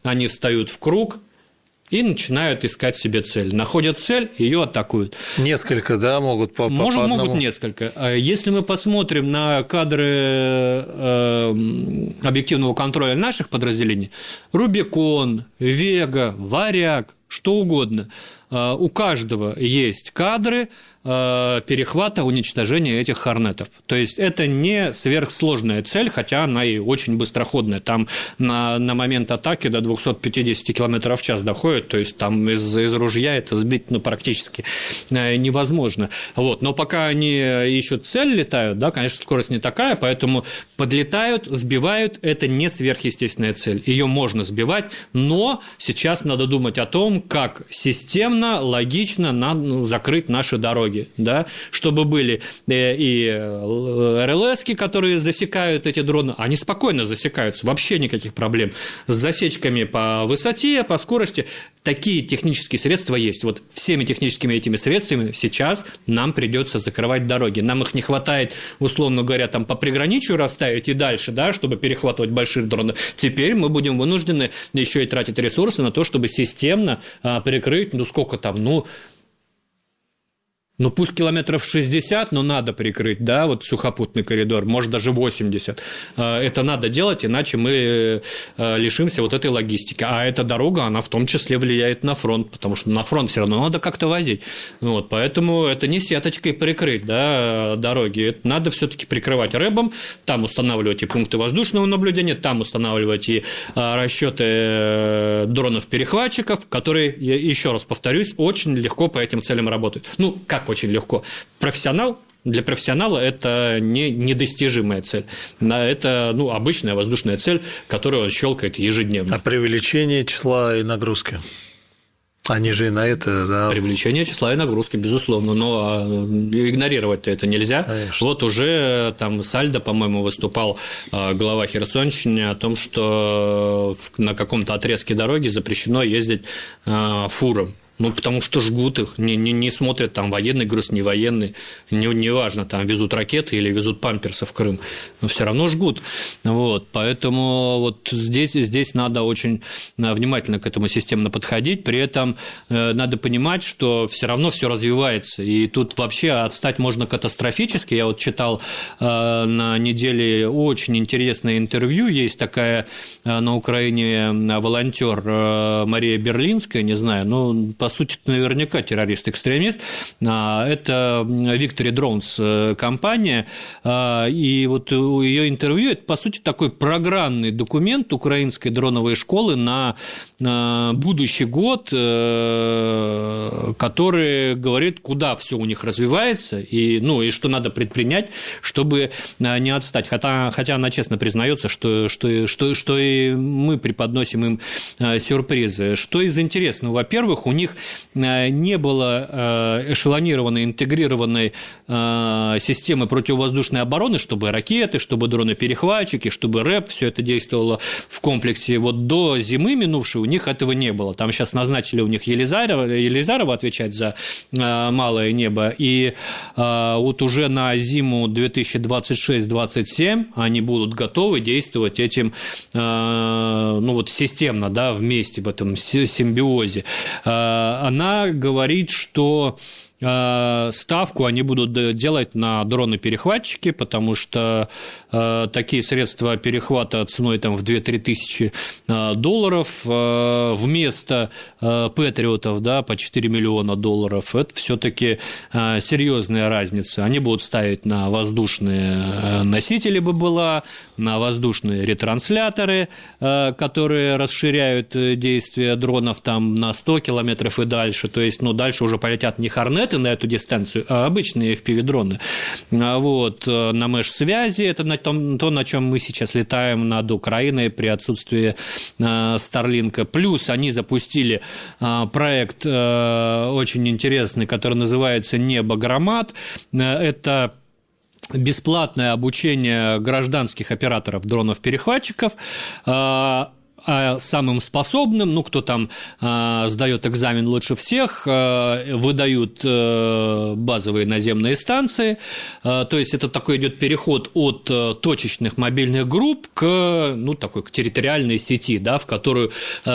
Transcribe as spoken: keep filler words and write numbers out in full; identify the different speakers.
Speaker 1: они встают в круг и начинают искать себе цель. Находят цель, ее атакуют.
Speaker 2: Несколько, да, могут по,
Speaker 1: Может,
Speaker 2: по одному.
Speaker 1: Могут несколько. Если мы посмотрим на кадры э, объективного контроля наших подразделений, Рубикон, Вега, Варяг, что угодно, э, у каждого есть кадры э, перехвата, уничтожения этих хорнетов. То есть это не сверхсложная цель, хотя она и очень быстроходная. Там на, на момент атаки до двести пятьдесят километров в час доходит, то есть там из, из ружья это сбить ну, практически невозможно. Вот. Но пока они ищут цель, летают, да, конечно, скорость не такая, поэтому подлетают, сбивают, это не сверхъестественная цель. Ее можно сбивать, но сейчас надо думать о том, как системно, логично надо закрыть наши дороги, да, чтобы были и эр эл эски, которые засекают эти дроны, они спокойно засекаются, вообще никаких проблем с засечками по высоте, по скорости. Такие технические средства есть. Вот всеми техническими этими средствами сейчас нам придется закрывать дороги. Нам их не хватает, условно говоря, там по приграничью расставить и дальше, да, чтобы перехватывать большие дроны. Теперь мы будем вынуждены еще и тратить ресурсы на то, чтобы системно а, прикрыть, ну сколько там, ну. Ну, пусть километров шестьдесят, но надо прикрыть, да, вот сухопутный коридор, может, даже восемьдесят. Это надо делать, иначе мы лишимся вот этой логистики. А эта дорога, она в том числе влияет на фронт, потому что на фронт все равно надо как-то возить. Вот, поэтому это не сеточкой прикрыть, да, дороги. Это надо все-таки прикрывать рэбом, там устанавливать и пункты воздушного наблюдения, там устанавливать и расчеты дронов-перехватчиков, которые, еще раз повторюсь, очень легко по этим целям работают. Ну, как очень легко. Профессионал, для профессионала это не, недостижимая цель. Это ну, обычная воздушная цель, которую он щелкает ежедневно.
Speaker 2: А привлечение числа и нагрузки? Они же и на это, да.
Speaker 1: Привлечение числа и нагрузки, безусловно, но игнорировать-то это нельзя. Конечно. Вот уже там Сальдо, по-моему, выступал глава Херсонщины о том, что на каком-то отрезке дороги запрещено ездить фурам. Ну, потому что жгут их, не, не, не смотрят, там, военный груз, не военный, не, не важно, там, везут ракеты или везут памперсы в Крым, но все равно жгут. Вот, поэтому вот здесь, здесь надо очень внимательно к этому системно подходить, при этом надо понимать, что все равно все развивается, и тут вообще отстать можно катастрофически. Я вот читал на неделе очень интересное интервью, есть такая на Украине волонтер Мария Берлинская, не знаю, ну, по сути, наверняка террорист-экстремист. Это Victory Drones компания, и вот ее интервью – это, по сути, такой программный документ украинской дроновой школы на будущий год, который говорит, куда все у них развивается, и, ну, и что надо предпринять, чтобы не отстать. Хотя, хотя она честно признается, что, что, что, что и мы преподносим им сюрпризы. Что из интересного? Во-первых, у них не было эшелонированной, интегрированной системы противовоздушной обороны, чтобы ракеты, чтобы дроны-перехватчики, чтобы рэп, все это действовало в комплексе. Вот до зимы минувшей у них этого не было. Там сейчас назначили у них Елизарова, Елизарова отвечать за малое небо, и вот уже на зиму две тысячи двадцать шесть - двадцать семь они будут готовы действовать этим, ну вот системно, да, вместе в этом симбиозе. Она говорит, что ставку они будут делать на дроны-перехватчики, потому что э, такие средства перехвата ценой там, в две-три тысячи долларов э, вместо э, патриотов, да, по четыре миллиона долларов, это все-таки э, серьезная разница. Они будут ставить на воздушные носители БПЛА, на воздушные ретрансляторы, э, которые расширяют действие дронов там, на сто километров и дальше, то есть ну, дальше уже полетят не хорнеты на эту дистанцию, а обычные эф пи ви-дроны. Вот, на меш-связи, это на том, то, на чем мы сейчас летаем над Украиной при отсутствии Старлинка. Плюс они запустили проект очень интересный, который называется «Небо Громад». Это бесплатное обучение гражданских операторов дронов-перехватчиков, а самым способным, ну, кто там э, сдает экзамен лучше всех, э, выдают э, базовые наземные станции, э, то есть это такой идет переход от э, точечных мобильных групп к, ну, такой, к территориальной сети, да, в которую